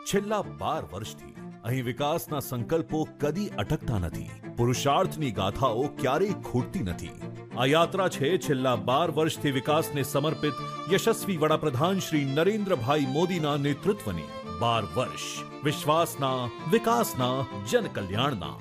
છેલ્લા 12 વર્ષથી અહીં વિકાસના સંકલ્પો કદી અટકતા નથી. પુરુષાર્થની ગાથાઓ ક્યારેય ખૂટતી નથી. આ યાત્રા છે છેલ્લા 12 વર્ષથી વિકાસને સમર્પિત યશસ્વી વડાપ્રધાન શ્રી નરેન્દ્રભાઈ મોદીના નેતૃત્વની. 12 વર્ષ વિશ્વાસના, વિકાસના, જનકલ્યાણના.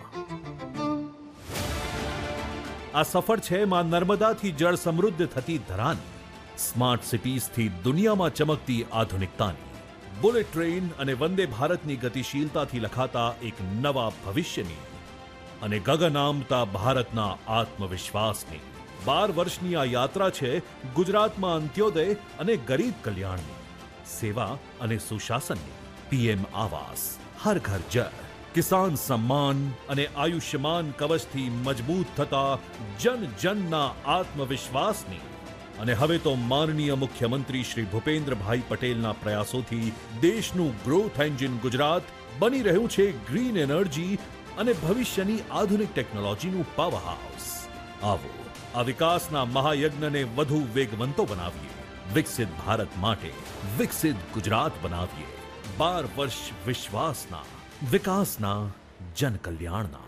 આ સફર છે માં નર્મદાથી જળ સમૃદ્ધ થતી ધરાની, સ્માર્ટ સિટીઝથી દુનિયામાં ચમકતી આધુનિકતાની, બુલેટ ટ્રેન અને વંદે ભારતની ગતિશીલતાથી લખાતા એક નવા ભવિષ્યની અને ગગન આમતા ભારતના આત્મવિશ્વાસની. 12 વર્ષની આ યાત્રા છે ગુજરાતમાં અંત્યોદય અને ગરીબ કલ્યાણની, સેવા અને સુશાસનની. પીએમ આવાસ, હર ઘર જળ, કિસાન સમ્માન અને આયુષ્યમાન કવચથી મજબૂત થતા જન જનના આત્મવિશ્વાસની. અને હવે તો માનનીય મુખ્યમંત્રી શ્રી ભૂપેન્દ્રભાઈ પટેલના પ્રયાસોથી દેશનું ગ્રોથ એન્જિન ગુજરાત બની રહ્યું છે ગ્રીન એનર્જી અને ભવિષ્યની આધુનિક ટેકનોલોજીનું પાવર હાઉસ. આવો આ વિકાસના મહાયજ્ઞને વધુ વેગવંતો બનાવીએ. વિકસિત ભારત માટે વિકસિત ગુજરાત બનાવીએ. 12 વર્ષ વિશ્વાસના, विकासना, जन कल्याणना.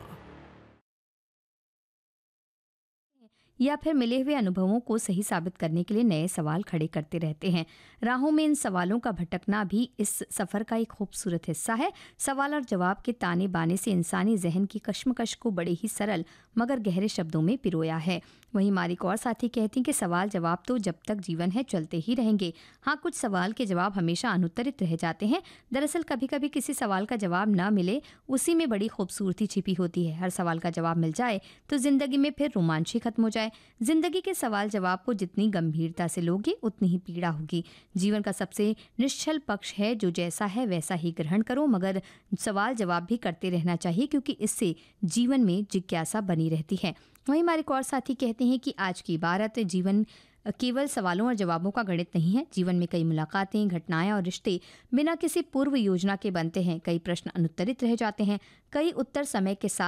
या फिर मिले हुए अनुभवों को सही साबित करने के लिए नए सवाल खड़े करते रहते हैं. राहों में इन सवालों का भटकना भी इस सफ़र का एक खूबसूरत हिस्सा है. सवाल और जवाब के ताने बाने से इंसानी जहन की कश्मकश को बड़े ही सरल मगर गहरे शब्दों में पिरोया है. वहीं हमारी एक और साथी कहती हैं कि सवाल जवाब तो जब तक जीवन है चलते ही रहेंगे. हाँ, कुछ सवाल के जवाब हमेशा अनुत्तरित रह जाते हैं. दरअसल कभी कभी किसी सवाल का जवाब न मिले, उसी में बड़ी खूबसूरती छिपी होती है. हर सवाल का जवाब मिल जाए तो जिंदगी में फिर रोमांच ही खत्म हो जाए. जिंदगी के सवाल जवाब को जितनी गंभीरता से लोगे उतनी ही पीड़ा होगी. जीवन का सबसे निश्चल पक्ष है जो जैसा है वैसा ही ग्रहण करो, मगर सवाल जवाब भी करते रहना चाहिए क्योंकि इससे जीवन में जिज्ञासा बनी रहती है. वहीं हमारे एक और साथी कहते हैं कि आज की इबारत जीवन केवल सवालों और जवाबों का गणित नहीं है. जीवन में कई मुलाकातें, घटनाएं और रिश्ते बिना किसी पूर्व योजना के बनते हैं. कई प्रश्न अनुत्तरित रह जाते हैं, कई उत्तर समय के साथ